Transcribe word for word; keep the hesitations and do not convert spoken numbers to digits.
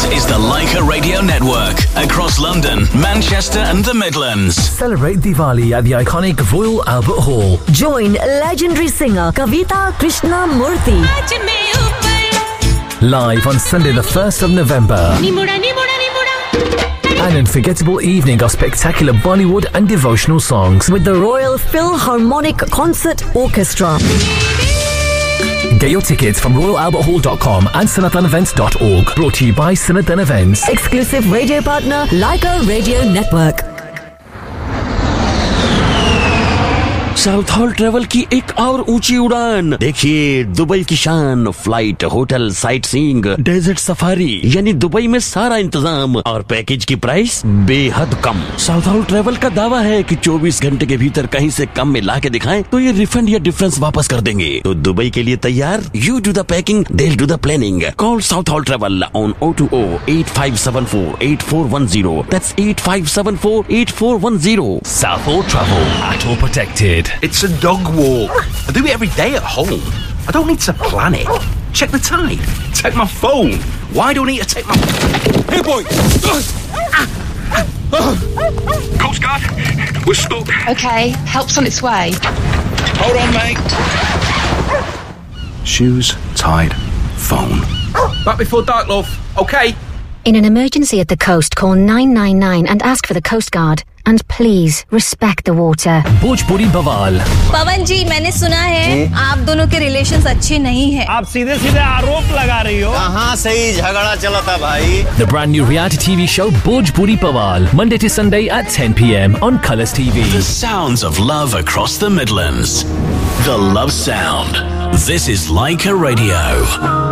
is the Leica Radio Network across London, Manchester and the Midlands. Celebrate Diwali at the iconic Royal Albert Hall. Join legendary singer Kavita Krishnamurthy. Live on Sunday the first of November. An unforgettable evening of spectacular Bollywood and devotional songs with the Royal Philharmonic Concert Orchestra. Get your tickets from royal albert hall dot com and sanatan events dot org. Brought to you by Sanatan Events. Exclusive radio partner, Leica Radio Network. South hall travel की एक और ऊंची उड़ान देखिए, Dubai की शान, flight, hotel, sight seeing, desert safari, यानी Dubai में सारा इंतजाम और पैकेज की प्राइस बेहद कम। साउथ हॉल ट्रेवल का दावा है कि चौबीस घंटे के भीतर कहीं से कम में ला के दिखाएं तो ये रिफंड या डिफरेंस वापस कर देंगे। तो दुबई के लिए तैयार? You do the packing, they'll do the planning. Call South Hall Travel on zero two zero eight five seven four eight four one zero. That's eight five seven four eight four one zero. South Hall Travel, at all protected. It's a dog walk. I do it every day at home. I don't need to plan it. Check the tide. Take my phone. Why do I need to take my... Hey, boy! Coast Guard, we're stuck. Okay, help's on its way. Hold on, mate. Shoes, tide, phone. Back before dark, love. Okay? In an emergency at the coast, call nine nine nine and ask for the Coast Guard. And please, respect the water. Bhojpuri Bawal. पवन जी, मैंने सुना है आप दोनों के relations अच्छे नहीं हैं। आप सीधे सीधे आरोप लगा रही हो। कहाँ सही झगड़ा चला था भाई? The brand new reality T V show Bhojpuri Bawal, Monday to Sunday at ten p m on Colours T V. The sounds of love across the Midlands. The Love Sound. This is Leica Radio.